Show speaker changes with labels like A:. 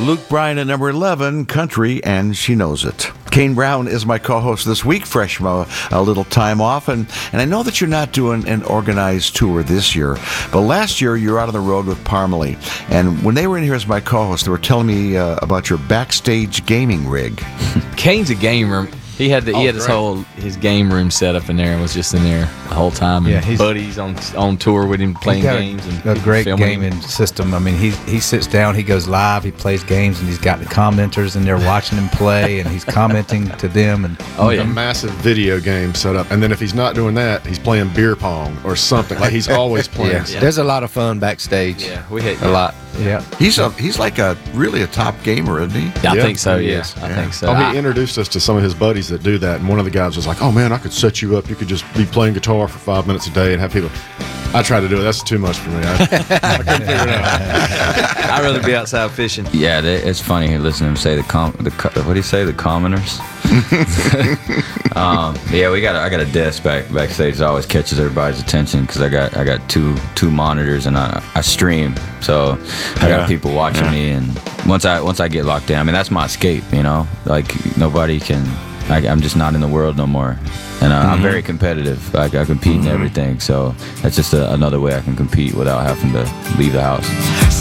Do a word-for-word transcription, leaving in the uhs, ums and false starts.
A: Luke Bryan at number eleven, Country, and She Knows It. Kane Brown is my co-host this week, fresh from a, a little time off, and, and I know that you're not doing an organized tour this year, but last year you were out on the road with Parmalee, and when they were in here as my co-host, they were telling me uh, about your backstage gaming rig.
B: Kane's a gamer. He had the, he
C: Oh,
B: had his
C: great.
B: whole his game room set up in there and was just in there the whole time. And
C: Yeah, he's-
B: buddies on on tour with him playing
C: He's got
B: games and
C: a, a great
B: filming.
C: gaming system. I mean, he he sits down, he goes live, he plays games, and he's got the commenters in there watching him play, and he's commenting to them. And
B: Oh
D: a
B: yeah,
D: massive video game set up, and then if he's not doing that, he's playing beer pong or something. Like he's always playing.
E: Yeah.
D: something.
E: There's a lot of fun backstage.
B: yeah, we hit
E: A lot.
C: yeah,
A: He's a he's like a really a top gamer, isn't he?
B: I
D: Yeah.
B: think so.
E: He
B: Yes,
E: is.
B: I
A: Yeah.
B: think so.
D: Oh,
B: I-
D: he introduced us to some of his buddies that do that, and one of the guys was like, "Oh man, I could set you up. You could just be playing guitar for five minutes a day and have people." I tried to do it. That's too much for me. I, I couldn't figure it out.
B: I'd rather be outside fishing.
F: Yeah, they, it's funny here listening to him say the com the co- what do you say the commoners. um, yeah, we got a, I got a desk back backstage that always catches everybody's attention because I got I got two two monitors and I, I stream, so I
A: Yeah.
F: got people watching
A: Yeah.
F: me, and once I once I get locked in, I mean that's my escape, you know. Like nobody can. I, I'm just not in the world no more, and uh, I'm very competitive. Like I compete in everything, so that's just a, another way I can compete without having to leave the house.